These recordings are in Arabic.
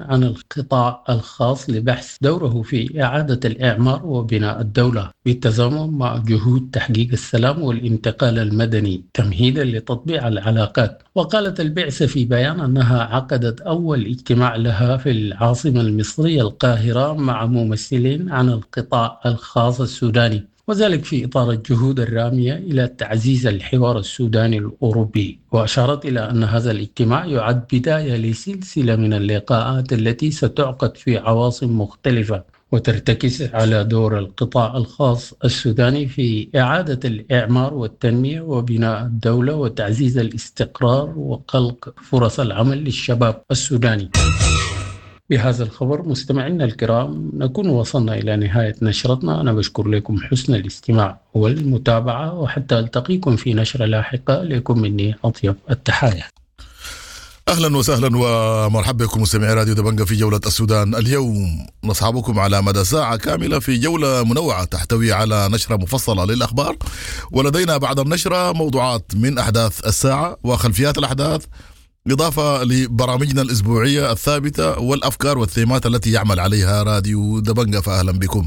عن القطاع الخاص لبحث دوره في إعادة الإعمار وبناء الدولة بالتزامن مع جهود تحقيق السلام والانتقال المدني تمهيدا لتطبيع العلاقات. وقالت البعثة في بيان أنها عقدت أول اجتماع لها في العاصمة المصرية القاهرة مع ممثلين عن القطاع الخاص السوداني، وذلك في إطار الجهود الرامية إلى تعزيز الحوار السوداني الأوروبي. وأشارت إلى أن هذا الاجتماع يعد بداية لسلسلة من اللقاءات التي ستعقد في عواصم مختلفة وترتكز على دور القطاع الخاص السوداني في إعادة الإعمار والتنمية وبناء الدولة وتعزيز الاستقرار وخلق فرص العمل للشباب السوداني. بهذا الخبر مستمعينا الكرام نكون وصلنا إلى نهاية نشرتنا. أنا بشكر لكم حسن الاستماع والمتابعة، وحتى ألتقيكم في نشرة لاحقة. لكم مني أطيب التحايا. أهلا وسهلا ومرحبا بكم مستمعي راديو دبنجة في جولة السودان. اليوم نصحبكم على مدى ساعة كاملة في جولة منوعة تحتوي على نشرة مفصلة للأخبار، ولدينا بعد النشرة موضوعات من أحداث الساعة وخلفيات الأحداث، إضافة لبرامجنا الأسبوعية الثابتة والأفكار والثيمات التي يعمل عليها راديو دبنجة. فأهلا بكم.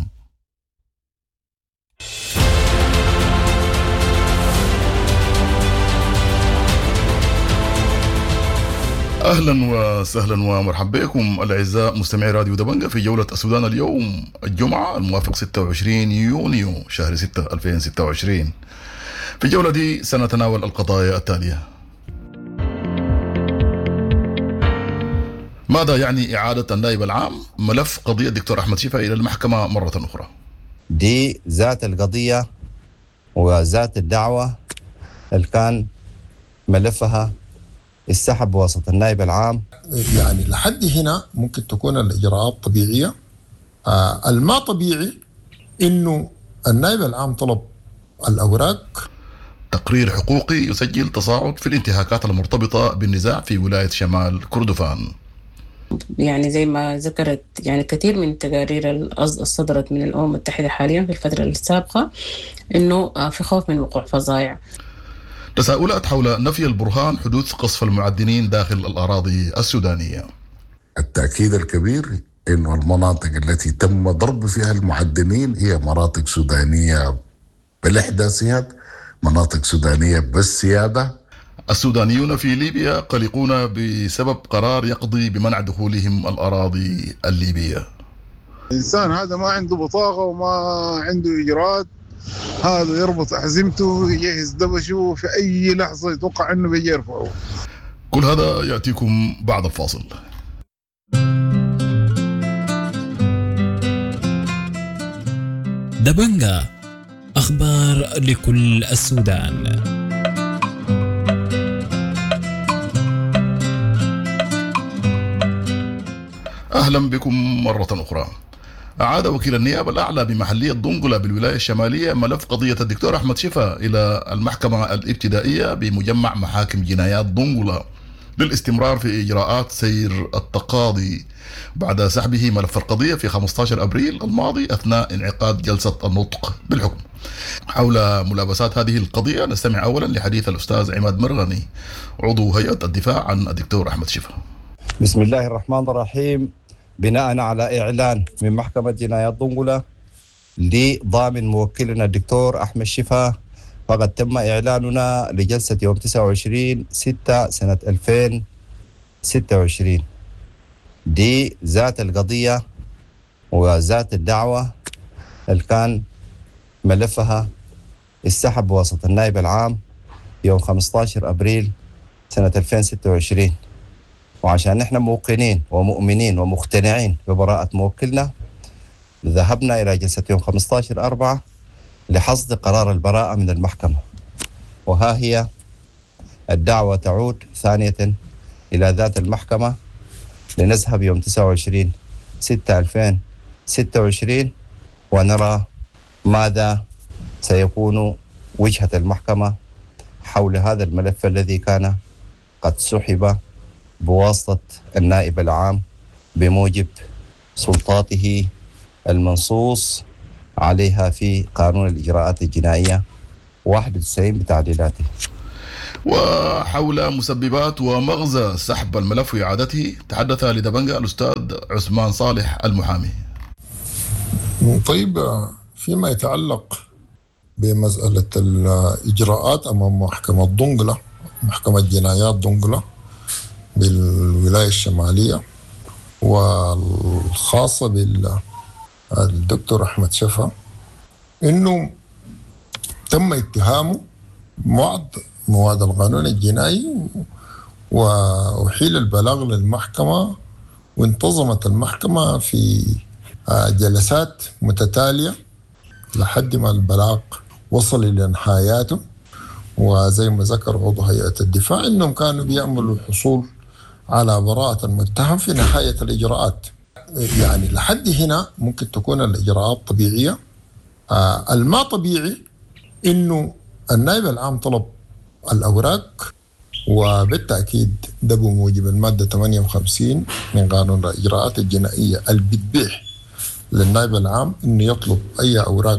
أهلا وسهلا ومرحبا بكم الأعزاء مستمعي راديو دبنجة في جولة السودان. اليوم الجمعة الموافق 26 يونيو شهر 6 2026. في الجولة دي سنتناول القضايا التالية: ماذا يعني إعادة النائب العام؟ ملف قضية الدكتور أحمد شفا إلى المحكمة مرة أخرى. دي ذات القضية وذات الدعوة اللي كان ملفها السحب بواسطة النائب العام. يعني لحد هنا ممكن تكون الإجراءات طبيعية. الما طبيعي إنه النائب العام طلب الأوراق. تقرير حقوقي يسجل تصاعد في الانتهاكات المرتبطة بالنزاع في ولاية شمال كردفان. يعني زي ما ذكرت يعني كثير من التقارير الصدرت من الأمم المتحدة حاليا في الفترة السابقة إنه في خوف من وقوع فظائع. تساؤلات حول نفي البرهان حدوث قصف المعدنين داخل الأراضي السودانية. التأكيد الكبير إنه المناطق التي تم ضرب فيها المعدنين هي مناطق سودانية بالإحداثيات، مناطق سودانية بالسيادة. السودانيون في ليبيا قلقون بسبب قرار يقضي بمنع دخولهم الأراضي الليبية. الإنسان هذا ما عنده بطاقة وما عنده إجراءات، هذا يربط أحزمته يجهز دبشه في أي لحظة يتوقع أنه بيجي يرفعه. كل هذا يأتيكم بعد الفاصل. دبنجة، أخبار لكل السودان. أهلا بكم مرة أخرى. أعاد وكيل النيابة الأعلى بمحلية دنقلة بالولاية الشمالية ملف قضية الدكتور أحمد شفا إلى المحكمة الابتدائية بمجمع محاكم جنايات دنقلة للاستمرار في إجراءات سير التقاضي بعد سحبه ملف القضية في 15 أبريل الماضي أثناء انعقاد جلسة النطق بالحكم. حول ملابسات هذه القضية نستمع أولا لحديث الأستاذ عماد مرغني عضو هيئة الدفاع عن الدكتور أحمد شفا. بسم الله الرحمن الرحيم. بناء على إعلان من محكمة جنايات دنقلة لضامن موكلنا الدكتور أحمد شفا، فقد تم إعلاننا لجلسة يوم 29/6 سنة 2026. دي ذات القضية وذات الدعوة اللي كان ملفها السحب بواسطة النائب العام يوم 15 أبريل سنة 2026. وعشان نحن موقنين ومؤمنين ومقتنعين ببراءة موكلنا، ذهبنا إلى جلسة يوم 15/4 لحصد قرار البراءة من المحكمة. وها هي الدعوة تعود ثانية إلى ذات المحكمة لنذهب يوم 29/6/2026 ونرى ماذا سيكون وجهة المحكمة حول هذا الملف الذي كان قد سحب بواسطة النائب العام بموجب سلطاته المنصوص عليها في قانون الإجراءات الجنائية 91 بتعديلاته. وحول مسببات ومغزى سحب الملف وإعادته تحدث لدبنجة الأستاذ عثمان صالح المحامي. طيب، فيما يتعلق بمسألة الإجراءات أمام محكمة دنقلة، محكمة جنايات دنقلة بالولاية الشمالية، والخاصة بالدكتور أحمد شفا، إنه تم اتهامه بعض مواد القانون الجنائي وحيل البلاغ للمحكمة، وانتظمت المحكمة في جلسات متتالية لحد ما البلاغ وصل إلى نهاياته. وزي ما ذكر عضو هيئة الدفاع إنهم كانوا بيعملوا الحصول على براءة المتهم في نهاية الإجراءات. يعني لحد هنا ممكن تكون الإجراءات طبيعية. الما طبيعي إنه النائب العام طلب الأوراق، وبالتأكيد ده بموجب المادة 58 من قانون الإجراءات الجنائية اللي بتبيح للنائب العام إنه يطلب أي أوراق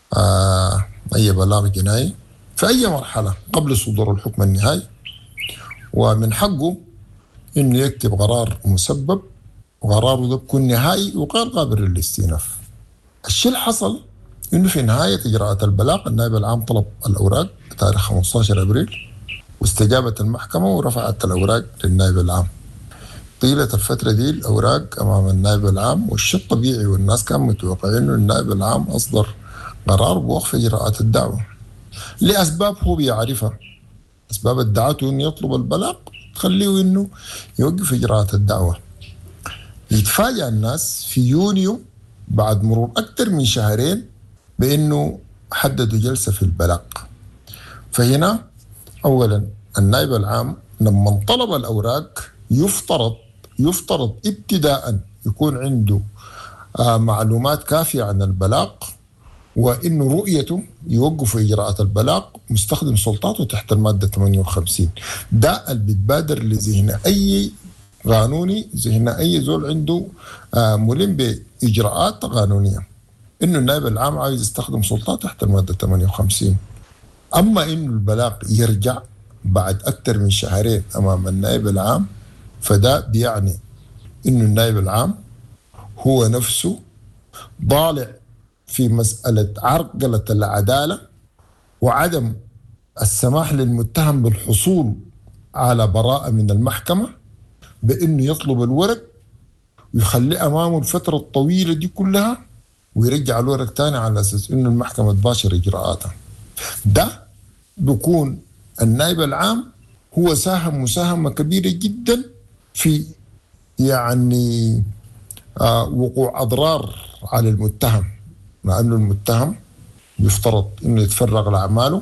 أي بلاغ جنائي في أي مرحلة قبل صدور الحكم النهائي، ومن حقه إنه يكتب قرار مسبب، وقراره ده بيكون نهائي وغير قابل للاستئناف. الشيء اللي حصل إنه في نهاية إجراءات البلاغ النائب العام طلب الأوراق بتاريخ 15 أبريل، واستجابت المحكمة ورفعت الأوراق للنائب العام. طيلة الفترة دي الأوراق أمام النائب العام، والشيء الطبيعي والناس كانوا متوقعين إنه النائب العام أصدر قرار بوقف إجراءات الدعوة لأسباب هو بيعرفها. أسباب ادعته إنه يطلب البلاغ تخليه إنه يوقف إجراءات الدعوة. يتفاجأ الناس في يونيو بعد مرور أكثر من شهرين بأنه حددوا جلسة في البلاغ. فهنا أولا النائب العام لما طلب الأوراق يفترض ابتداء يكون عنده معلومات كافية عن البلاغ، وإنه رؤيته يوقف إجراءات البلاغ مستخدم سلطاته تحت المادة 58. ده اللي بيتبادر لذهن أي قانوني، ذهن أي زول عنده ملم بإجراءات قانونية، إنه النائب العام عايز يستخدم سلطاته تحت المادة 58. أما إنه البلاغ يرجع بعد أكثر من شهرين أمام النائب العام، فده بيعني إنه النائب العام هو نفسه ضالع في مسألة عرقلة العدالة وعدم السماح للمتهم بالحصول على براءة من المحكمة، بأنه يطلب الورق ويخلي أمامه الفترة الطويلة دي كلها ويرجع الورق تاني على أساس أنه المحكمة تباشر إجراءاتها. ده بيكون النائب العام هو ساهم مساهمة كبيرة جدا في يعني وقوع أضرار على المتهم، لأنه المتهم يفترض أنه يتفرغ لأعماله،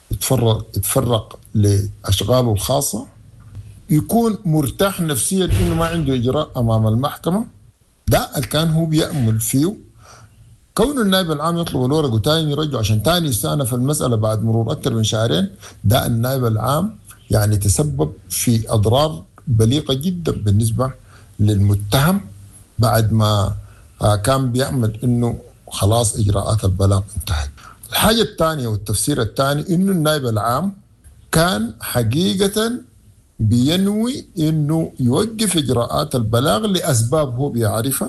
يتفرغ لأشغاله الخاصة، يكون مرتاح نفسيا أنه ما عنده إجراء أمام المحكمة. ده اللي كان هو بيأمل فيه. كون النائب العام يطلب الورق وتاني يرجع عشان تاني يستأنف المسألة بعد مرور أكثر من شهرين، ده النائب العام يعني تسبب في أضرار بليغة جدا بالنسبة للمتهم بعد ما كان بيعمل إنه خلاص إجراءات البلاغ انتهت. الحاجة الثانية والتفسير الثاني إنه النائب العام كان حقيقة بينوي إنه يوقف إجراءات البلاغ لأسباب هو بيعرفها،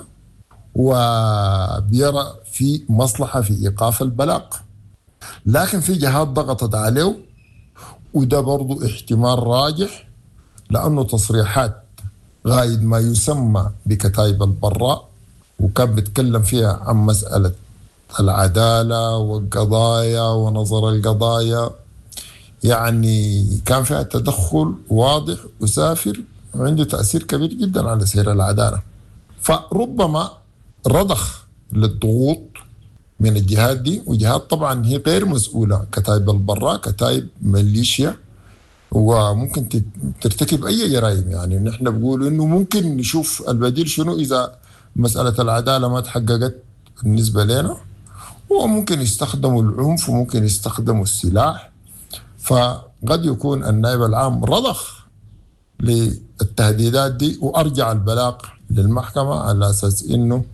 وبيرى في مصلحة في إيقاف البلاغ، لكن في جهات ضغطت عليه، وده برضو احتمال راجح لأنه تصريحات غايد ما يسمى بكتائب البراء، وكان بيتكلم فيها عن مسألة العدالة والقضايا ونظر القضايا، يعني كان فيها تدخل واضح وسافر وعنده تأثير كبير جدا على سير العدالة. فربما رضخ للضغوط من الجهات دي، وجهات طبعا هي غير مسؤولة، كتائب البراء كتائب ميليشيا وممكن ترتكب أي جرائم. يعني نحن بقول إنه ممكن نشوف البديل شنو إذا مسألة العدالة ما تحققت بالنسبة لنا، وممكن يستخدموا العنف وممكن يستخدموا السلاح. فقد يكون النائب العام رضخ للتهديدات دي وأرجع البلاغ للمحكمة على أساس إنه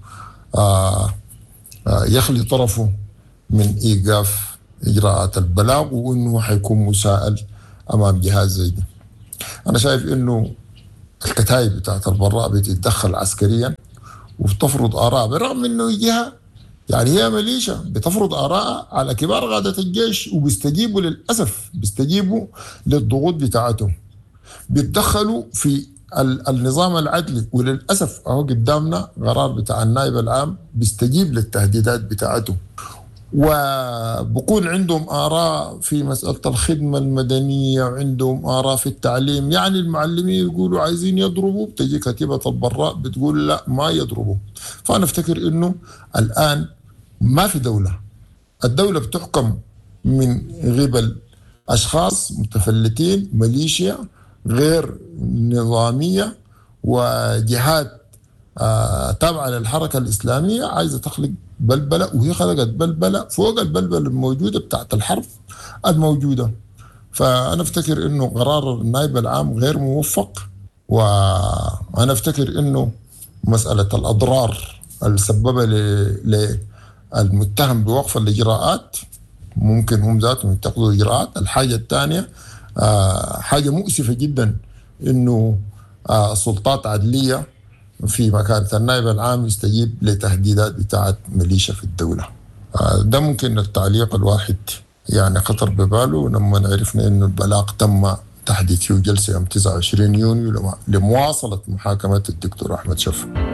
يخلي طرفه من إيقاف إجراءات البلاغ، وإنه حيكون مساءل أمام جهاز زي ده. أنا شايف إنه الكتائب بتاعت البراء بتتدخل عسكريا وبتفرض آراء، بالرغم إنه جهة يعني هي ميليشيا بتفرض آراء على كبار قادة الجيش، وبيستجيبوا للأسف بيستجيبوا للضغوط بتاعتهم، بيتدخلوا في النظام العدلي. وللأسف أهو قدامنا قرار بتاع النائب العام بيستجيب للتهديدات بتاعته، وبكون عندهم آراء في مسألة الخدمة المدنية وعندهم آراء في التعليم. يعني المعلمين يقولوا عايزين يضربوا، بتجي كتيبة البراء بتقول لا ما يضربوا. فأنا أفتكر إنه الآن ما في دولة، الدولة بتحكم من قبل أشخاص متفلتين، ميليشيا غير نظامية وجهات تابعة للحركة الإسلامية عايزة تخلق بلبلة، وهي خلقت بلبلة فوق البلبلة الموجودة بتاعت الحرب الموجودة. فأنا أفتكر إنه قرار النائب العام غير موفق، وأنا أفتكر إنه مسألة الأضرار السببة للمتهم بوقف الإجراءات ممكن هم ذاتهم يتخذوا إجراءات. الحاجة الثانية حاجة مؤسفة جدا إنه سلطات عدلية في مكانة النائب العام يستجيب لتهديدات بتاعت ميليشيا في الدولة. ده ممكن التعليق الواحد يعني خطر بباله لما عرفنا إنه البلاغ تم تحديث فيه جلسة يوم 29 يونيو لمواصلة محاكمة الدكتور أحمد شفا.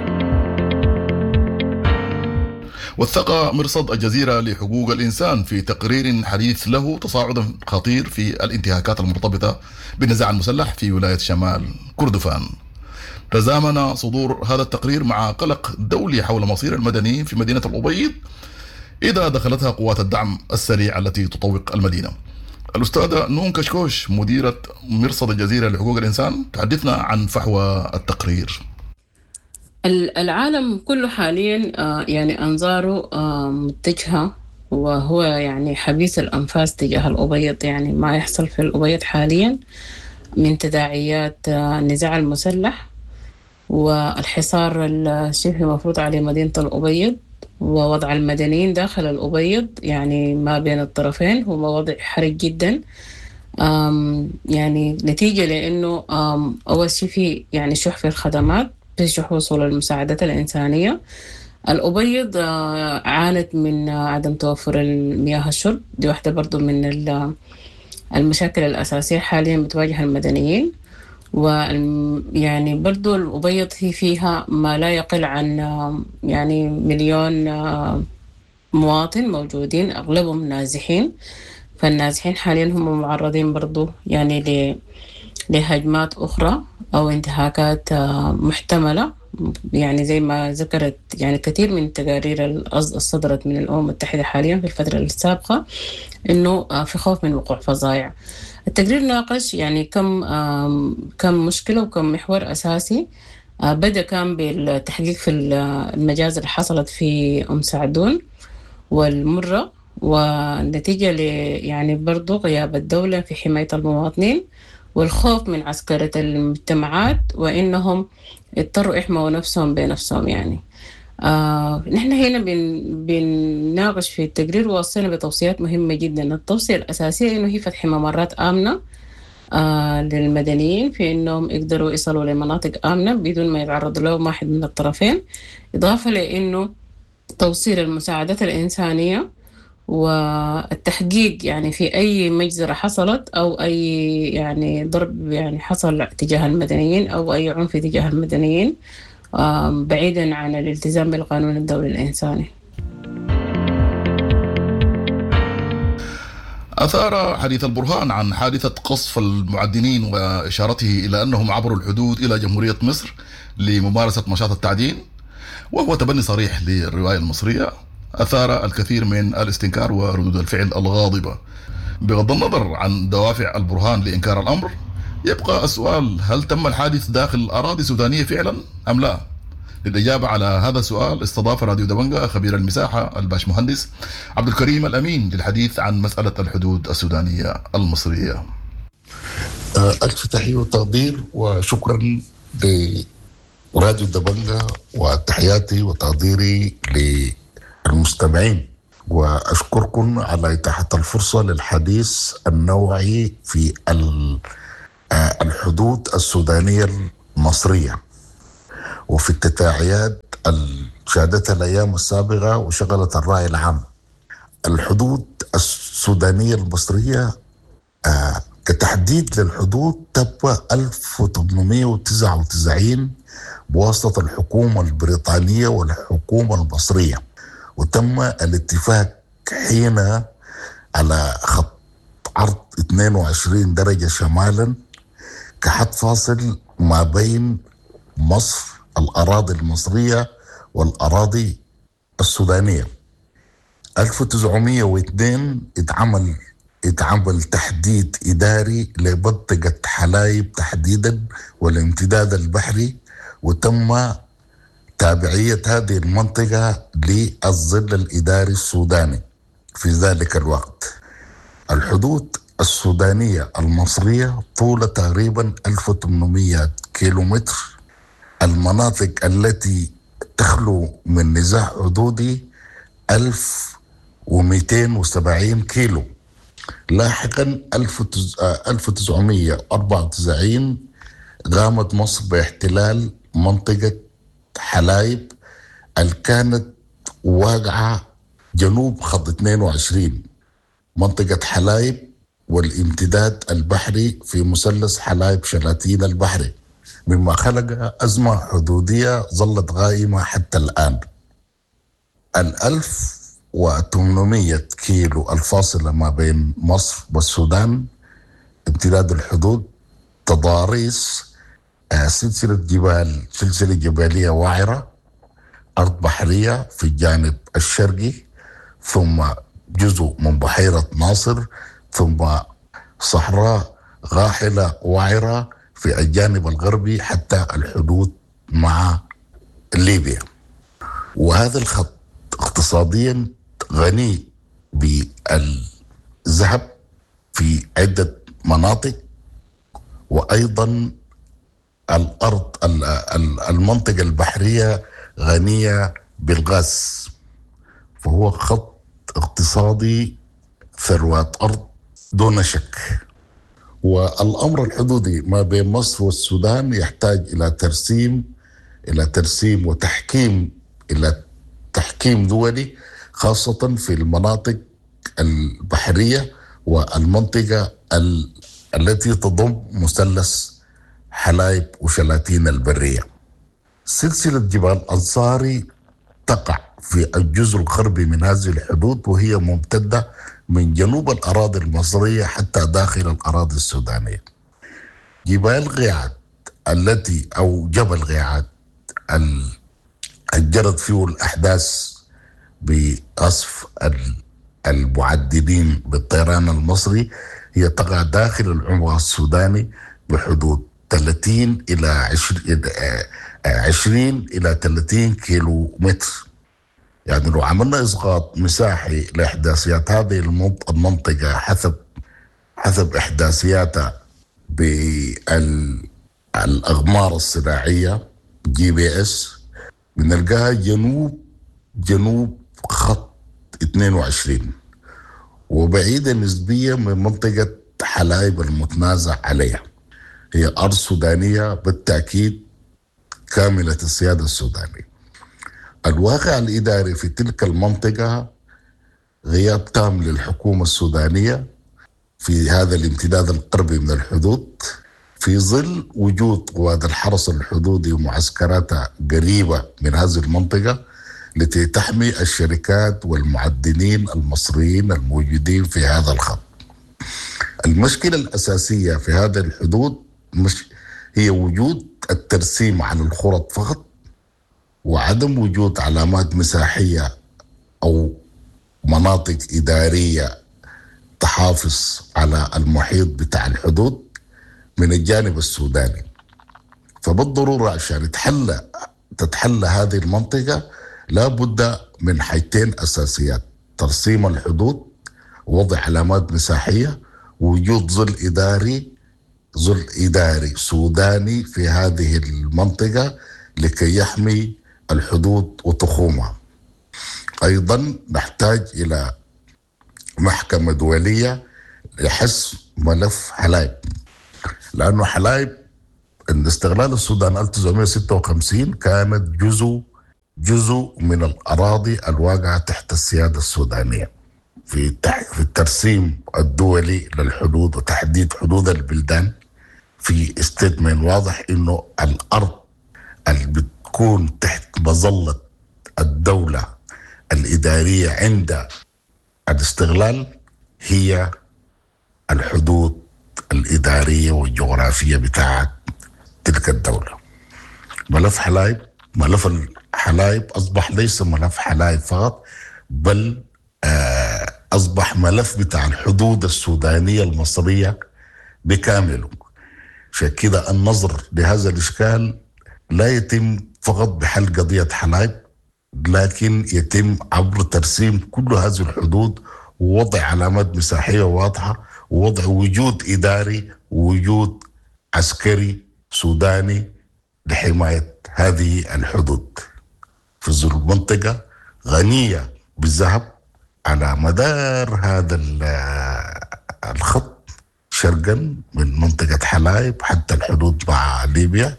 وثق مرصد الجزيرة لحقوق الإنسان في تقرير حديث له تصاعدا خطير في الانتهاكات المرتبطة بالنزاع المسلح في ولاية شمال كردفان. تزامن صدور هذا التقرير مع قلق دولي حول مصير المدنيين في مدينة الأبيض إذا دخلتها قوات الدعم السريع التي تطوق المدينة. الأستاذة نون كشكوش مديرة مرصد الجزيرة لحقوق الإنسان تحدثنا عن فحوى التقرير. العالم كله حاليا يعني أنظاره متجهة، وهو يعني حبيس الأنفاس تجاه الأبيض. يعني ما يحصل في الأبيض حاليا من تداعيات النزاع المسلح والحصار الشبه مفروض على مدينة الأبيض ووضع المدنيين داخل الأبيض يعني ما بين الطرفين هو وضع حرج جدا. يعني نتيجة لأنه أول شيء في يعني شح في الخدمات، في شح وصول المساعدات الإنسانية. الأبيض عانت من عدم توفر المياه الشرب، دي واحدة برضو من المشاكل الأساسية حاليا بتواجه المدنيين. ويعني برضو الأبيض فيها ما لا يقل عن يعني 1,000,000 مواطن موجودين، أغلبهم نازحين. فالنازحين حاليا هم معرضين برضو يعني لهجمات أخرى أو انتهاكات محتملة. يعني زي ما ذكرت يعني كثير من تقارير الصدرت من الأمم المتحدة حاليا في الفترة السابقة إنه في خوف من وقوع فظائع. التقرير ناقش يعني كم مشكلة وكم محور أساسي. بدأ كان بالتحقيق في المجازر اللي حصلت في سعدون والمرة، والنتيجة يعني برضو غياب الدولة في حماية المواطنين والخوف من عسكرة المجتمعات وإنهم اضطروا يحموا نفسهم بنفسهم. يعني نحن هنا بنناقش في التقرير ووصينا بتوصيات مهمة جدا. التوصية الأساسية إنه هي فتح ممرات آمنة للمدنيين في إنهم يقدروا يصلوا لمناطق آمنة بدون ما يتعرضوا لهم واحد من الطرفين، إضافة لإنه توصيل المساعدات الإنسانية والتحقيق يعني في أي مجزرة حصلت أو أي يعني ضرب يعني حصل تجاه المدنيين أو أي عنف تجاه المدنيين بعيدا عن الالتزام بالقانون الدولي الإنساني. أثار حديث البرهان عن حادثة قصف المعدنين وإشارته إلى أنهم عبروا الحدود إلى جمهورية مصر لممارسة نشاط التعدين، وهو تبني صريح للرواية المصرية أثار الكثير من الاستنكار وردود الفعل الغاضبة. بغض النظر عن دوافع البرهان لإنكار الأمر، يبقى السؤال: هل تم الحادث داخل أراضي سودانية فعلا أم لا؟ للإجابة على هذا السؤال استضاف راديو دبنجة خبير المساحة الباش مهندس عبد الكريم الأمين للحديث عن مسألة الحدود السودانية المصرية. ألف تحية وتقدير وشكرا لراديو دبنجة، وتحياتي وتقديري للمستمعين وأشكركم على إتاحة الفرصة للحديث النوعي في الحدود السودانية المصرية وفي التداعيات شهدتها الأيام السابقة وشغلت الرأي العام. الحدود السودانية المصرية كتحديد للحدود تم 1899 بواسطة الحكومة البريطانية والحكومة المصرية، وتم الاتفاق حين على خط عرض 22 درجة شمالا كحد فاصل ما بين مصر، الأراضي المصرية والأراضي السودانية. 1902 اتعمل تحديد إداري لمنطقة حلايب تحديدا والامتداد البحري، وتم تابعية هذه المنطقة للظل الإداري السوداني في ذلك الوقت. الحدود السودانية المصرية طولها تقريبا 1800 كيلومتر. المناطق التي تخلو من نزاع حدودي 1270 كيلو. لاحقا 1994 قامت مصر باحتلال منطقة حلايب اللي كانت واقعة جنوب خط 22 منطقة حلايب والامتداد البحري في مثلث حلايب شلاتين البحري، مما خلق أزمة حدودية ظلت غائمة حتى الآن. 1800 كيلو الفاصلة ما بين مصر والسودان امتداد الحدود تضاريس سلسلة جبالية وعرة، أرض بحرية في الجانب الشرقي، ثم جزء من بحيرة ناصر، ثم صحراء غاحلة وعرة في الجانب الغربي حتى الحدود مع ليبيا. وهذا الخط اقتصاديا غني بالذهب في عدة مناطق، وأيضا الأرض المنطقة البحرية غنية بالغاز، فهو خط اقتصادي ثروات أرض دون شك. والأمر الحدودي ما بين مصر والسودان يحتاج إلى ترسيم وتحكيم دولي، خاصة في المناطق البحرية والمنطقة التي تضم مثلث حلايب وشلاتين البرية. سلسلة جبال أنصاري تقع في الجزء الغربي من هذه الحدود، وهي ممتدة من جنوب الأراضي المصرية حتى داخل الأراضي السودانية. جبال غيعات أو جبل غيعات جرت فيه الأحداث بأسف المعددين بالطيران المصري، هي تقع داخل العمق السوداني بحدود 30 إلى 30 كيلو متر. يعني لو عملنا إسقاط مساحي لإحداثيات هذه المنطقة حسب إحداثياتها بالأقمار الصناعية GPS بنلقاها جنوب خط 22، وبعيدة نسبيا من منطقة حلايب المتنازع عليها. هي أرض سودانية بالتأكيد كاملة السيادة السودانية. الواقع الإداري في تلك المنطقة غياب تام للحكومة السودانية في هذا الامتداد القربي من الحدود، في ظل وجود قوات الحرس الحدودي ومعسكراتها قريبة من هذه المنطقة التي تحمي الشركات والمعدنين المصريين الموجودين في هذا الخط. المشكلة الأساسية في هذه الحدود هي وجود الترسيم على الخرط فقط، وعدم وجود علامات مساحية أو مناطق إدارية تحافظ على المحيط بتاع الحدود من الجانب السوداني. فبالضرورة عشان تتحل هذه المنطقة لا بد من حاجتين أساسيات: ترسيم الحدود، وضع علامات مساحية، ووجود ظل إداري سوداني في هذه المنطقة لكي يحمي الحدود وتخومها. أيضا نحتاج إلى محكمة دولية لحسم ملف حلايب، لأنه حلايب عند استغلال السودان 1956 كانت جزء من الأراضي الواقعة تحت السيادة السودانية. في الترسيم الدولي للحدود وتحديد حدود البلدان في استيتمنت واضح إنه الأرض اللي بتكون تحت مظلة الدولة الإدارية عند الاستغلال هي الحدود الإدارية والجغرافية بتاعت تلك الدولة. ملف الحلايب أصبح ليس ملف حلايب فقط، بل أصبح ملف بتاع الحدود السودانية المصرية بكامله. فكذا النظر لهذا الإشكال لا يتم فقط بحل قضية حلايب، لكن يتم عبر ترسيم كل هذه الحدود ووضع علامات مساحية واضحة ووضع وجود إداري ووجود عسكري سوداني لحماية هذه الحدود في ظل منطقة غنية بالذهب على مدار هذا الخط شرقا من منطقة حلايب حتى الحدود مع ليبيا.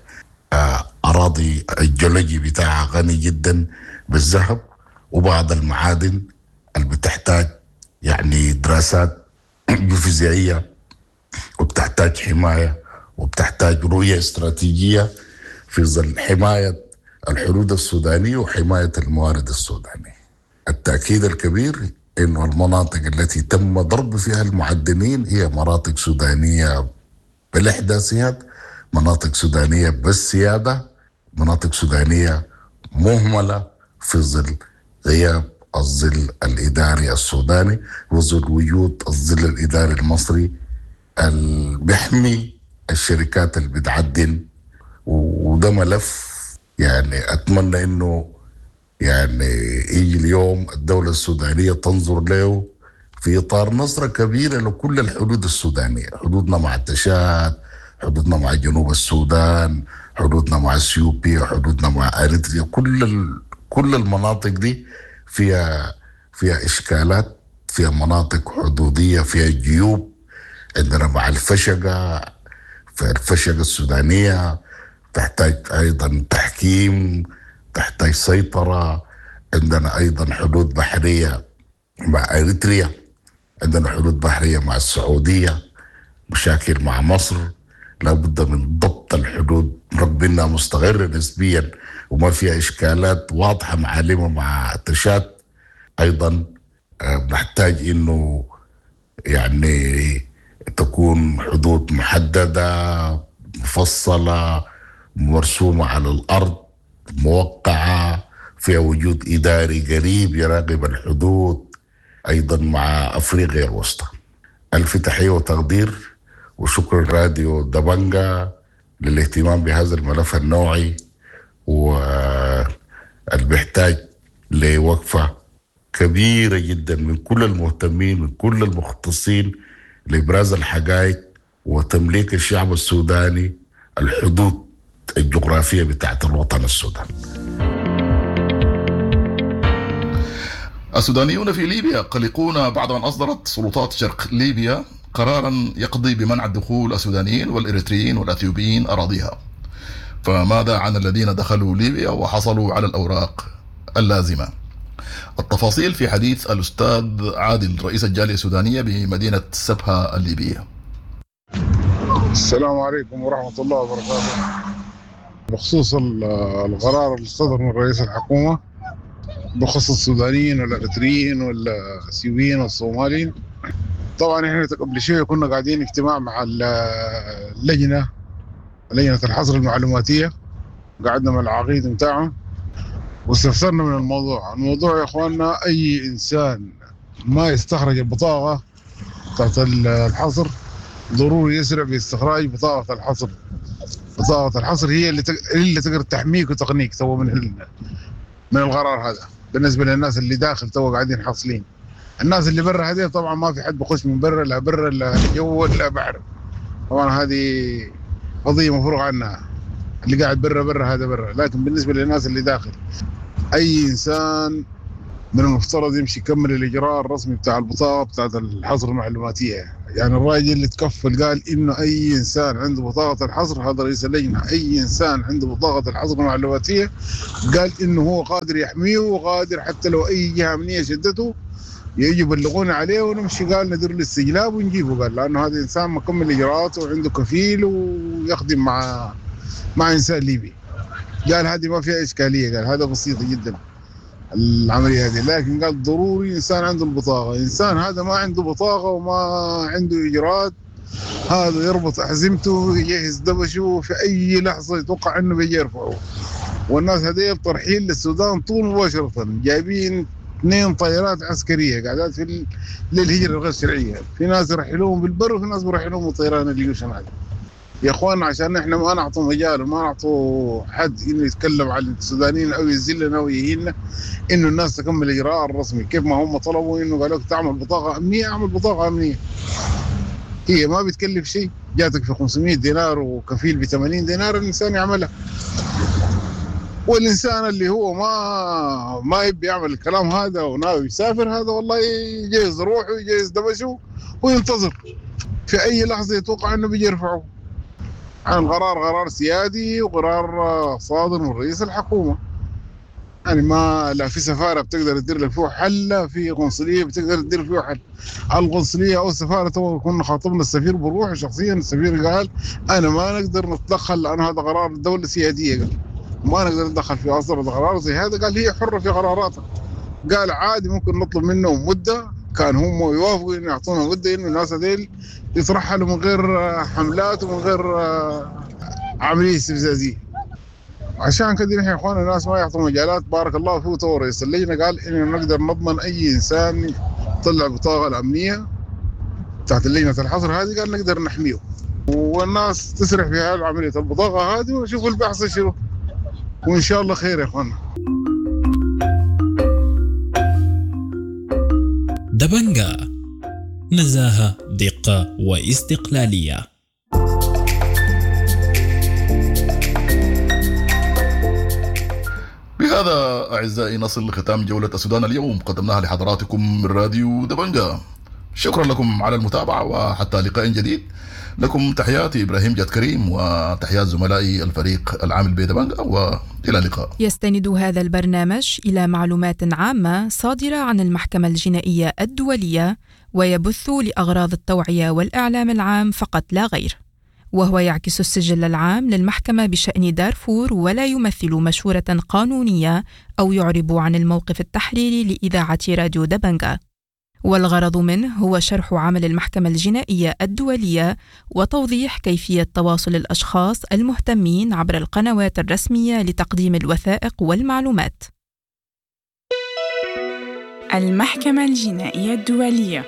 أراضي الجيولوجي بتاعها غني جدا بالذهب وبعض المعادن اللي بتحتاج يعني دراسات جيوفيزيائية وبتحتاج حماية وبتحتاج رؤية استراتيجية في ظل حماية الحدود السودانية وحماية الموارد السودانية. التأكيد الكبير إنه المناطق التي تم ضرب فيها المعدنين هي مناطق سودانية بالإحداثيات، مناطق سودانية بالسيادة، مناطق سودانية مهملة في ظل غياب الظل الإداري السوداني وظل وجود الظل الإداري المصري اللي بيحمي الشركات اللي بتعدن. وده ملف يعني أتمنى إنه يعني يجي اليوم الدولة السودانية تنظر له في إطار نظرة كبيرة لكل الحدود السودانية، حدودنا مع التشاد، حدودنا مع جنوب السودان، حدودنا مع اثيوبيا، حدودنا مع اريتريا، كل المناطق دي فيها اشكالات، فيها مناطق حدوديه، فيها جيوب. عندنا مع الفشقه، في الفشقه السودانيه تحتاج ايضا تحكيم، تحتاج سيطره. عندنا ايضا حدود بحريه مع اريتريا، عندنا حدود بحريه مع السعوديه، مشاكل مع مصر، لابد من ضبط الحدود رغم انها مستقرة نسبيا وما فيها اشكالات واضحة معالمة مع تشاد. ايضا نحتاج انه يعني تكون حدود محددة مفصلة مرسومة على الارض موقعة فيها وجود اداري قريب يراقب الحدود. ايضا مع افريقيا الوسطى. الف تحية وتقدير وشكر راديو دبنجا للاهتمام بهذا الملف النوعي واللي بيحتاج لوقفة كبيرة جدا من كل المهتمين من كل المختصين لإبراز الحقائق وتمليك الشعب السوداني الحدود الجغرافية بتاعت الوطن السوداني. السودانيون في ليبيا قلقون بعد أن أصدرت سلطات شرق ليبيا قرارا يقضي بمنع دخول السودانيين والإريتريين والأثيوبيين أراضيها، فماذا عن الذين دخلوا ليبيا وحصلوا على الأوراق اللازمة؟ التفاصيل في حديث الأستاذ عادل رئيس الجالية السودانية بمدينة سبها الليبية. السلام عليكم ورحمة الله وبركاته. بخصوص القرار اللي صدر من رئيس الحكومة بخصوص السودانيين والإريتريين والأثيوبيين والصوماليين، طبعا احنا قبل شويه كنا قاعدين اجتماع مع لجنه الحظر المعلوماتيه، قعدنا مع العقيد بتاعهم واستفسرنا من الموضوع يا اخواننا، اي انسان ما يستخرج البطاقه تحت الحظر ضروري يسرع باستخراج بطاقه الحظر. بطاقه الحظر هي اللي تقدر تحميك وتقنيك تو من القرار هذا. بالنسبه للناس اللي داخل تو قاعدين حاصلين، الناس اللي برا هذه طبعا ما في حد بخش من برا، لا برا لا جو ولا بحر، طبعا هذه قضيه مفروغ عنها. اللي قاعد برا هذا برا، لكن بالنسبه للناس اللي داخل اي انسان من المفترض يمشي يكمل الإجراء الرسمي بتاع البطاقة بتاعت الحظر المعلوماتية. يعني الراجل اللي تكفل قال إنه أي إنسان عنده بطاقة الحظر، هذا رئيس اللجنة، أي إنسان عنده بطاقة الحظر المعلوماتية قال إنه هو قادر يحميه وقادر حتى لو أي جهة أمنية شدته يجي يبلغونا عليه ونمشي، قال ندير له استجلاب ونجيبه، قال لأنه هذا إنسان مكمل إجراءاته وعنده كفيل ويخدم مع إنسان ليبي. قال هذه ما فيها إشكالية، قال هذا بسيطة جدا العملية هذه، لكن قال ضروري إنسان عنده البطاقة. إنسان هذا ما عنده بطاقة وما عنده إجراءات، هذا يربط أحزمته يجهز دبشه في أي لحظة يتوقع أنه بيجي يرفعه. والناس هذيل طرحين للسودان طول مباشرة، جايبين 2 طائرات عسكرية قاعدات في للهجرة الغير شرعية، في ناس يرحلوهم بالبر وفي ناس يرحلوهم بالطيران اليوشن هذا. يا اخواننا عشان احنا ما نعطوا مجال وما نعطوا حد انه يتكلم عن السودانيين او يذلنا او يهيننا، انه الناس تكمل الاجراء الرسمي كيف ما هم طلبوا، انه قالوا لك تعمل بطاقه امنيه، اعمل بطاقه امنيه. هي ما بتكلف شيء، جاتك في 500 دينار وكفيل ب 80 دينار الانسان يعملها. والانسان اللي هو ما يبي يعمل الكلام هذا وناوي يسافر، هذا والله يجهز روحه ويجهز دبشه وينتظر في اي لحظه يتوقع انه بيجي يرفعه. عن قرار سيادي وقرار صادر من رئيس الحكومة، يعني ما لا في سفارة بتقدر تدير لك فيه حل، لا في قنصلية بتقدر تدير فيه حل. القنصلية أو السفارة تو كنا خاطبنا السفير بروح شخصيا، السفير قال أنا ما نقدر نتدخل لأن هذا قرار الدولة سيادية، قال ما نقدر ندخل في أصدر قرار زي هذا، قال هي حرة في قراراتها، قال عادي ممكن نطلب منهم مدة، كان هم يوافقوا إنه يعطونا مدة إنه الناس هذيل يترحلوا من غير حملات ومن غير عملية استفزازية. عشان كده نحن يا اخوانا الناس ما يعطوا مجالات. بارك الله فيه تو رئيس اللجنة قال إننا نقدر نضمن أي إنسان يطلع بطاقة الأمنية تحت اللجنة الحظر هذه، قال نقدر نحميه، والناس تسرح في هذه عملية البطاقة هذه ونشوف البحث شنو، وإن شاء الله خير يا اخوانا. دبنجا، نزاهة، دقة واستقلالية. بهذا أعزائي نصل لختام جولة السودان اليوم، قدمناها لحضراتكم من راديو دبنجا. شكرا لكم على المتابعة وحتى لقاء جديد. لكم تحياتي إبراهيم جاد كريم وتحيات زملائي الفريق العامل بدبنجا، وإلى اللقاء. يستند هذا البرنامج إلى معلومات عامة صادرة عن المحكمة الجنائية الدولية، ويبث لأغراض التوعية والإعلام العام فقط لا غير، وهو يعكس السجل العام للمحكمة بشأن دارفور، ولا يمثل مشورة قانونية أو يعرب عن الموقف التحريري لإذاعة راديو دبنجا. والغرض منه هو شرح عمل المحكمة الجنائية الدولية وتوضيح كيفية تواصل الأشخاص المهتمين عبر القنوات الرسمية لتقديم الوثائق والمعلومات. المحكمة الجنائية الدولية.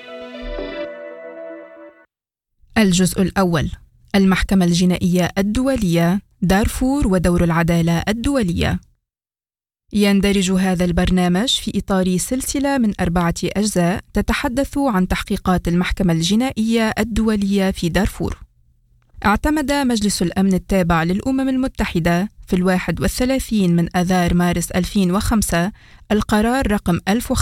الجزء الأول: المحكمة الجنائية الدولية، دارفور ودور العدالة الدولية. يندرج هذا البرنامج في إطار سلسلة من 4 أجزاء تتحدث عن تحقيقات المحكمة الجنائية الدولية في دارفور. اعتمد مجلس الأمن التابع للأمم المتحدة في 31 من آذار مارس 2005 القرار رقم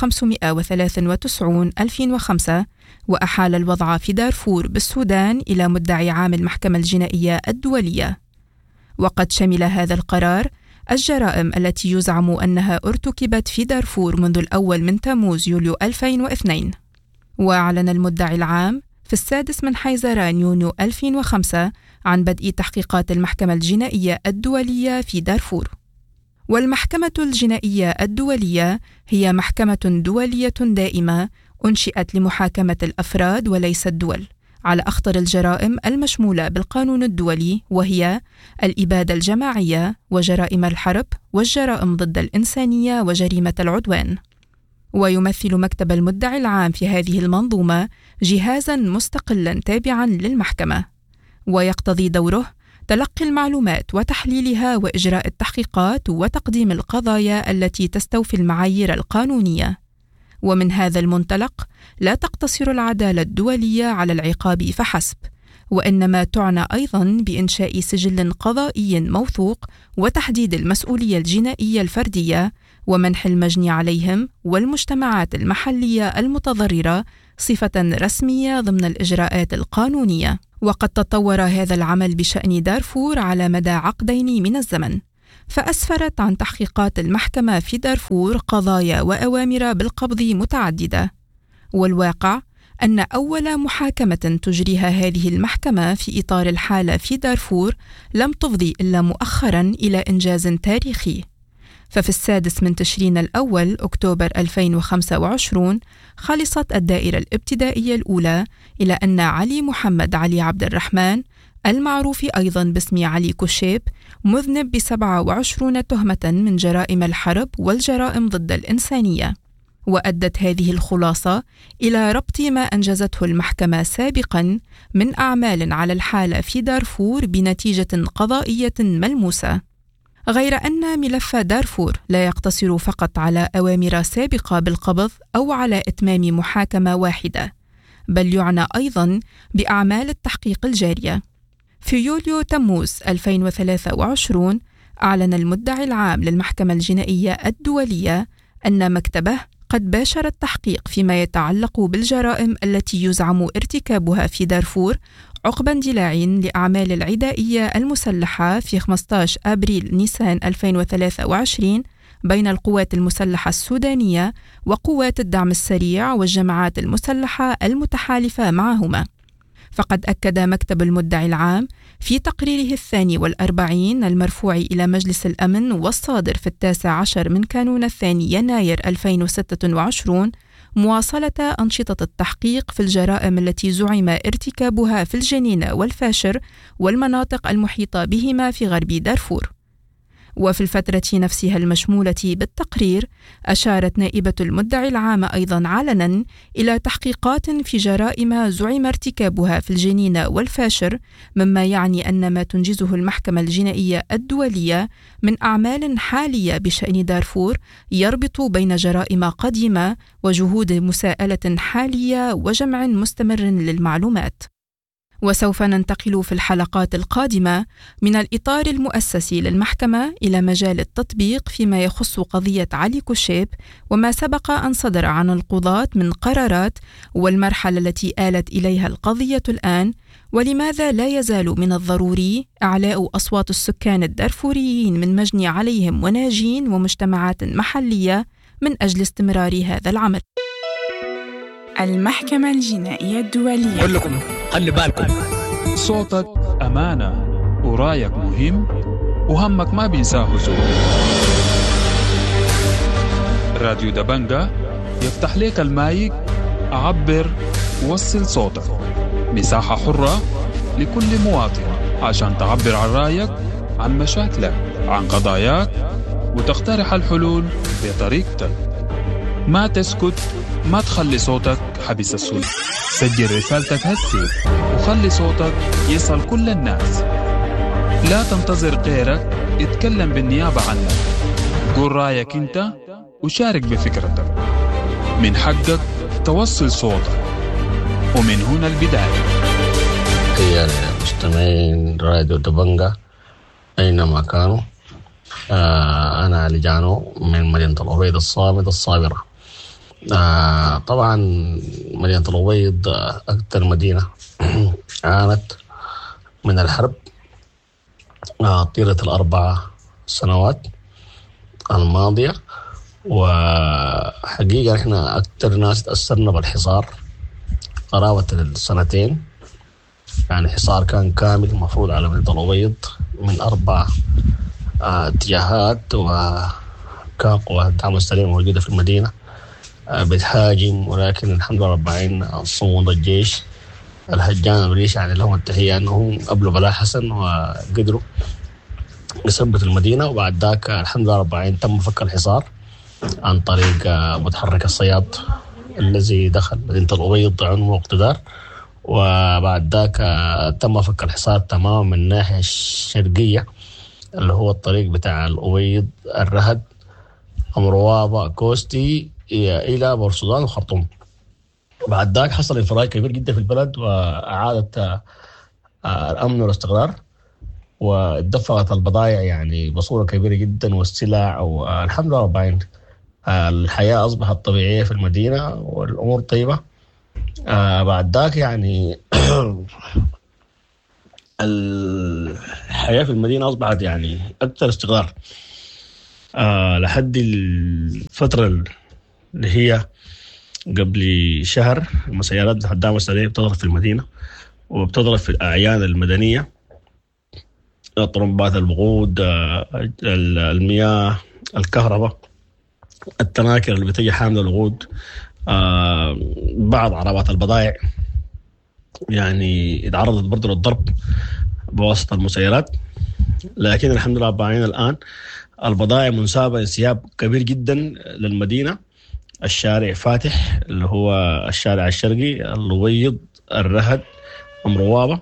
1593/2005، وأحال الوضع في دارفور بالسودان إلى مدعي عام المحكمة الجنائية الدولية. وقد شمل هذا القرار الجرائم التي يزعم أنها ارتكبت في دارفور منذ الأول من تموز يوليو 2002. وأعلن المدعي العام في 6 من حيزران يونيو 2005 عن بدء تحقيقات المحكمة الجنائية الدولية في دارفور. والمحكمة الجنائية الدولية هي محكمة دولية دائمة أنشئت لمحاكمة الأفراد وليس الدول على أخطر الجرائم المشمولة بالقانون الدولي، وهي الإبادة الجماعية وجرائم الحرب والجرائم ضد الإنسانية وجريمة العدوان. ويمثل مكتب المدعي العام في هذه المنظومة جهازاً مستقلاً تابعاً للمحكمة، ويقتضي دوره تلقي المعلومات وتحليلها وإجراء التحقيقات وتقديم القضايا التي تستوفي المعايير القانونية. ومن هذا المنطلق لا تقتصر العدالة الدولية على العقاب فحسب، وإنما تعنى أيضاً بإنشاء سجل قضائي موثوق وتحديد المسؤولية الجنائية الفردية ومنح المجني عليهم والمجتمعات المحلية المتضررة صفة رسمية ضمن الإجراءات القانونية. وقد تطور هذا العمل بشأن دارفور على مدى عقدين من الزمن، فأسفرت عن تحقيقات المحكمة في دارفور قضايا وأوامر بالقبض متعددة. والواقع أن أول محاكمة تجريها هذه المحكمة في إطار الحالة في دارفور لم تفضي إلا مؤخراً إلى إنجاز تاريخي. ففي 6 تشرين الأول أكتوبر 2025 خلصت الدائرة الابتدائية الأولى إلى أن علي محمد علي عبد الرحمن، المعروف أيضاً باسم علي كوشيب، مذنب ب27 تهمة من جرائم الحرب والجرائم ضد الإنسانية. وأدت هذه الخلاصة إلى ربط ما أنجزته المحكمة سابقاً من أعمال على الحالة في دارفور بنتيجة قضائية ملموسة. غير أن ملف دارفور لا يقتصر فقط على أوامر سابقة بالقبض أو على إتمام محاكمة واحدة، بل يعنى أيضاً بأعمال التحقيق الجارية. في يوليو تموز 2023 أعلن المدعي العام للمحكمة الجنائية الدولية أن مكتبه قد باشر التحقيق فيما يتعلق بالجرائم التي يزعم ارتكابها في دارفور عقب اندلاع لأعمال العدائية المسلحة في 15 أبريل نيسان 2023 بين القوات المسلحة السودانية وقوات الدعم السريع والجماعات المسلحة المتحالفة معهما. فقد أكد مكتب المدعي العام في تقريره 42 المرفوع إلى مجلس الأمن والصادر في 19 من كانون الثاني يناير 2026 مواصلة أنشطة التحقيق في الجرائم التي زعم ارتكابها في الجنين والفاشر والمناطق المحيطة بهما في غرب دارفور. وفي الفترة نفسها المشمولة بالتقرير أشارت نائبة المدعي العام أيضاً علناً إلى تحقيقات في جرائم زعم ارتكابها في الجنين والفاشر، مما يعني أن ما تنجزه المحكمة الجنائية الدولية من أعمال حالية بشأن دارفور يربط بين جرائم قديمة وجهود مساءلة حالية وجمع مستمر للمعلومات. وسوف ننتقل في الحلقات القادمة من الإطار المؤسسي للمحكمة إلى مجال التطبيق فيما يخص قضية علي كوشيب وما سبق أن صدر عن القضاة من قرارات، والمرحلة التي آلت إليها القضية الآن، ولماذا لا يزال من الضروري إعلاء أصوات السكان الدارفوريين من مجني عليهم وناجين ومجتمعات محلية من أجل استمرار هذا العمل. المحكمة الجنائية الدولية. أقول لكم خلي بالكم، صوتك أمانة ورايك مهم وهمك ما بينساه زول. راديو دبنجة يفتح لك المايك، عبر ووصل صوتك. مساحة حرة لكل مواطن عشان تعبر عن رايك، عن مشاكلك، عن قضاياك، وتقترح الحلول بطريقتك. ما تسكت، ما تخلي صوتك حبس السود. سجل رسالتك هسي وخلي صوتك يصل كل الناس. لا تنتظر غيرك يتكلم بالنيابة عنك. قول رأيك انت وشارك بفكرتك. من حقك توصل صوتك، ومن هنا البداية. يا مستمعين راديو دبنجة أينما كانوا، أنا لجانو من مدينة الأبيض الصامد الصابرة. طبعا مدينة الأبيض أكثر مدينة عانت من الحرب طيلة ال4 سنوات الماضية، وحقيقة إحنا أكثر ناس تأثرنا بالحصار قرابة السنتين. يعني حصار كان كامل مفروض على مدينة الأبيض من 4 اتجاهات، وكان قوات الدعم السريع موجودة في المدينة بتهاجم، ولكن الحمد لله رب العالمين صمود الجيش الهجان الريش يعني لهم التحية أنهم قبلوا بلاء حسن وقدروا يثبت المدينة. وبعد ذاك الحمد لله رب العالمين تم فك الحصار عن طريق متحرك الصياد الذي دخل مدينة الأبيض عنه واقتدار. وبعد ذاك تم فك الحصار تماما من الناحية الشرقية اللي هو الطريق بتاع الأبيض الرهد أمروابة كوستي إلى بورسودان وخرطوم. بعد ذاك حصل انفراج كبير جدا في البلد، وأعادت الأمن والاستقرار، ودفعت البضائع يعني بصورة كبيرة جدا والسلع، والحمد لله رب العالمين الحياة أصبحت طبيعية في المدينة والأمور طيبة. بعد ذاك يعني الحياة في المدينة أصبحت يعني أكثر استقرار. لحد الفترة اللي هي قبل شهر المسيرات الخدامة السريعة بتضرب في المدينة وبتضرب في الأعيان المدنية، طرمبات الوقود، المياه، الكهرباء، التناكر اللي بتجي حاملة الوقود، بعض عربات البضائع يعني اتعرضت برضو للضرب بواسطة المسيرات. لكن الحمد لله بعين الآن البضائع منسابة انسياب كبير جدا للمدينة. الشارع فاتح اللي هو الشارع الشرقي، الويض، الرهد، أمروابة،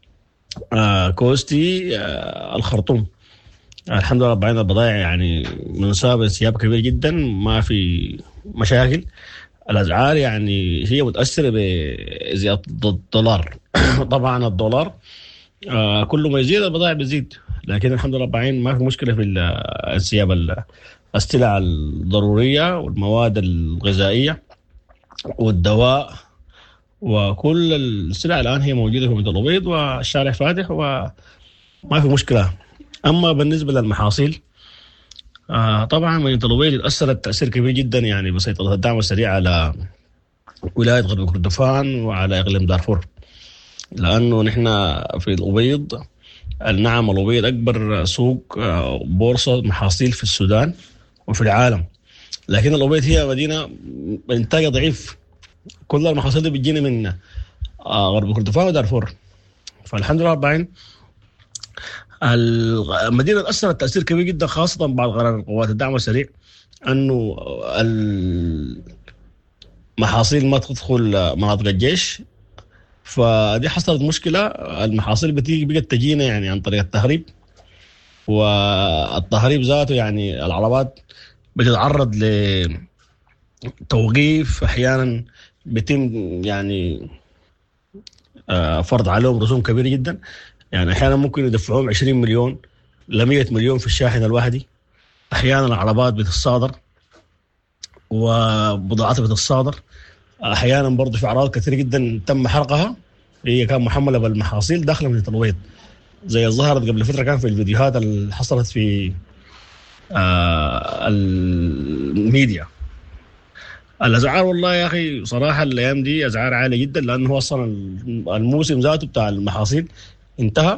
كوستي، الخرطوم. الحمد لله بعين البضائع يعني منسابة انسياب كبير جدا، ما في مشاكل. الأسعار يعني هي متأثرة بزيادة الدولار. طبعا الدولار كل ما يزيد البضائع بتزيد، لكن الحمد لله بعين ما في مشكلة في انسياب السلع الضرورية والمواد الغذائية والدواء، وكل السلع الآن هي موجودة في مدينة الأبيض والشارع فاتح وما في مشكلة. أما بالنسبة للمحاصيل طبعا مدينة الأبيض تأثرت تأثير كبير جدا يعني بسيطرة الدعم السريع على ولاية غرب كردفان وعلى إقليم دارفور، لأنه نحن في الأبيض النعم الأبيض أكبر سوق بورصة محاصيل في السودان وفي العالم، لكن الأبيض هي مدينة إنتاجها ضعيف. كل المحاصيل دي بتجينا من غرب كردفان ودارفور. فالحمد لله بعين المدينة تأثرت تأثير كبير جدا، خاصة بعد قرار قوات الدعم السريع أنه المحاصيل ما تدخل مناطق الجيش. فدي حصلت مشكلة، المحاصيل بقت تجينا يعني عن طريق التهريب، والتهريب ذاته يعني العربات بتتعرض لتوقيف، أحيانا بيتم يعني فرض عليهم رسوم كبيرة جدا، يعني أحيانا ممكن يدفعوهم 20 مليون ل 100 مليون في الشاحن الواحدي. أحيانا العربات بتتصادر وبضاعتها بتتصادر. أحيانا برضو في أعراض كثير جدا تم حرقها هي كان محملة بالمحاصيل داخل مدينة الأبيض، زي ظهرت قبل فترة كان في الفيديوهات اللي حصلت في الميديا. الأسعار والله يا أخي صراحة الأيام دي أسعار عالية جدا، لأنه أصلا الموسم ذاته بتاع المحاصيل انتهى،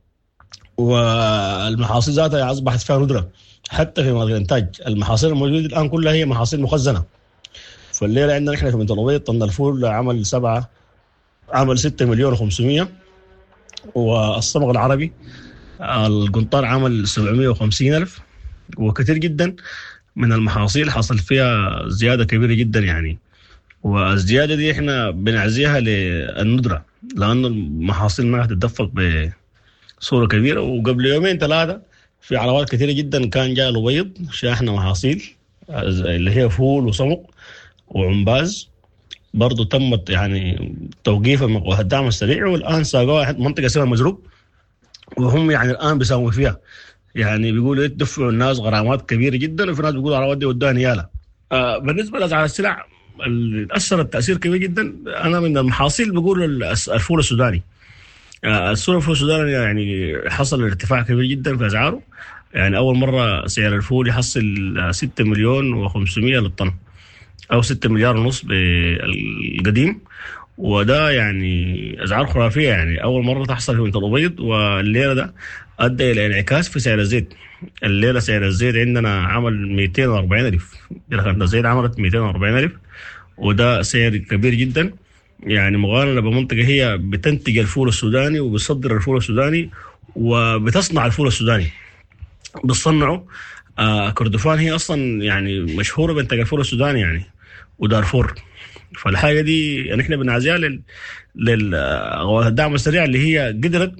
والمحاصيل ذاتها أصبحت فيها ندرة حتى في مناطق الإنتاج. المحاصيل الموجودة الآن كلها هي محاصيل مخزنة. فالليلة عندنا نحن في مدينة الأبيض طن الفول عمل 6 مليون و500، والصمغ العربي القنطار عمل 750,000. وكثير جدا من المحاصيل حصل فيها زيادة كبيرة جدا يعني، والزيادة دي احنا بنعزيها للندرة، لأن المحاصيل ما هتتدفق بصورة كبيرة. وقبل 2-3 في عربات كثيرة جدا كان جاء الأبيض شاحنة محاصيل اللي هي فول وصمغ وعنباز، برضو تمت يعني توقيف الدعم السريع، والآن ساقوها منطقة اسمها مزروق، وهم يعني الآن بيساوموا فيها، يعني بيقولوا يدفعوا الناس غرامات كبيرة جدا، وفي ناس بيقولوا عربات دي ودوها نيالة. بالنسبة لأسعار السلع اللي أثرت تأثير كبير جدا، أنا من المحاصيل بقول الفول السوداني. الفول السوداني يعني حصل ارتفاع كبير جدا في أسعاره، يعني أول مرة سعر الفول يحصل 6 مليون و500 للطن، أو 6 مليار ونص بالقديم، وده يعني أسعار خرافية، يعني أول مرة تحصل في مدينة الأبيض. والليلة ده أدى إلى انعكاس في سعر الزيت. الليلة سعر الزيت عندنا عمل 240,000، رخصة الزيت عملت 240,000، وده سعر كبير جدا يعني مقارنة بمنطقة هي بتنتج الفول السوداني وبتصدر الفول السوداني وبتصنع الفول السوداني. بتصنعه كردفان هي أصلا يعني مشهورة بإنتاج الفول السوداني يعني، ودارفور. فالحاجة دي يعني احنا بنعزيها للدعم السريع اللي هي قدرت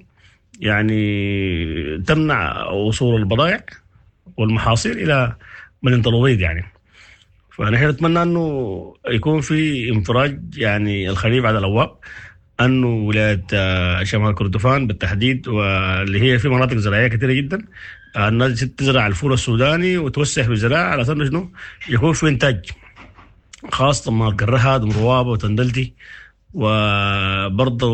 يعني تمنع وصول البضائع والمحاصيل إلى مدينة الأبيض يعني. فنحن نتمنى أنه يكون في انفراج يعني الخليج بعد الأبواب، أنه ولاية شمال كردفان بالتحديد واللي هي في مناطق زراعية كثيرة جدا الناس تزرع الفول السوداني وتوسع في الزراعة على أساس شنو يكون في إنتاج، خاصة مع القرهاد ومروابة وتندلتي وبرضه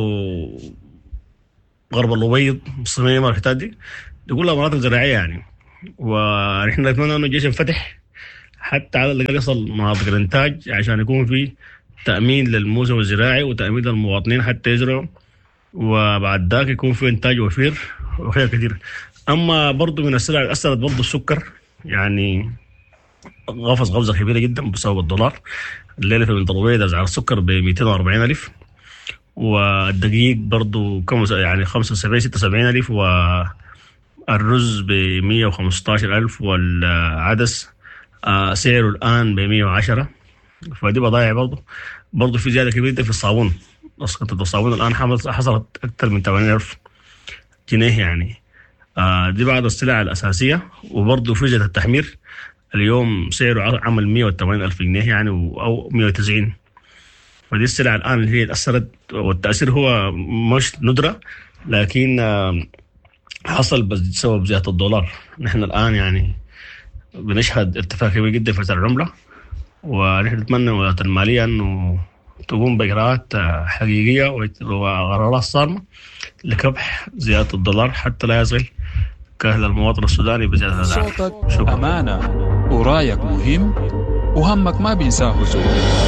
غرب الأبيض مصرية ما الحتات دي كلها مناطق زراعية يعني. ونحن نتمنى إنه الجيش ينفتح حتى على اللي يصل مناطق الإنتاج عشان يكون في تأمين للموسم الزراعي وتأمين للمواطنين حتى يزرعوا، وبعد ذاك يكون في إنتاج وفير وخير كثير. أما برضو من السلع اللي أثرت برضو السكر، يعني غفز غفزة كبيرة جدا بسبب الدولار. الليلة في بنت الرويدة أسعار السكر ب 240,000، والدقيق برضو يعني 75-76,000، والرز ب 115,000، والعدس سعره الآن ب 110. فدي بضايع برضو في زيادة كبيرة في الصابون. قطعة الصابون الآن حصلت أكثر من 80,000 جنيه يعني. دي بعض السلع الأساسية. وبرضو فرجة التحمير اليوم سعره عمل 180,000 جنيه يعني أو 190. فدي السلع الآن اللي هي تأثرت، والتأثير هو مش ندرة لكن حصل بسبب زيادة الدولار. نحن الآن يعني بنشهد ارتفاع كبير جدا في سعر العملة، ونحن نتمنى وزارة المالية أنه تقوم بإجراءات حقيقية وقرارات صارمة لكبح زيادة الدولار حتى لا يصل كاهل المواطن السوداني بزيادة الأسعار. صوتك أمانة ورايك مهم وهمك ما بينساه زول.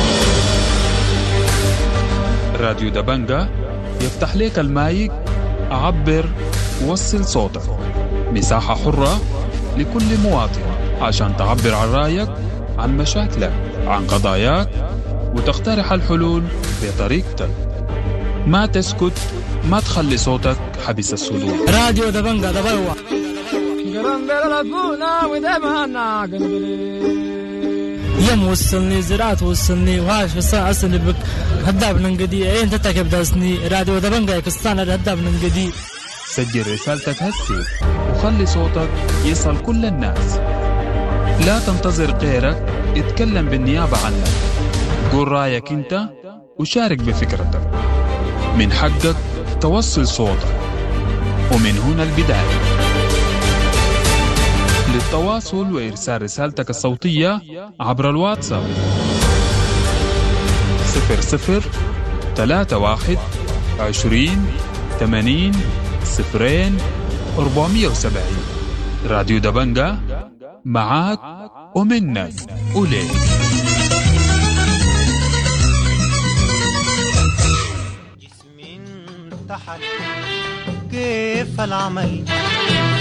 راديو دبنجة يفتح لك المايك، عبر وصل صوتك. مساحة حرة لكل مواطن عشان تعبر عن رايك، عن مشاكلك، عن قضاياك، وتقترح الحلول بطريقتك. ما تسكت، ما تخلي صوتك حبس الصدور. راديو دبنجة دبوا يم وصلني زراعة وصلني وهاش في السنة أصلي بك هداب ننقدي انت تكب داسني. راديو دبنجة يكستان هداب ننقدي. سجل رسالتك هسه وخلي صوتك يصل كل الناس. لا تنتظر غيرك اتكلم بالنيابة عنك. قول رأيك انت وشارك بفكرتك. من حقك توصل صوتك، ومن هنا البداية. للتواصل وإرسال رسالتك الصوتية عبر الواتساب 003120800470. راديو دبنجة معاك ومنك وليك. كيف العمل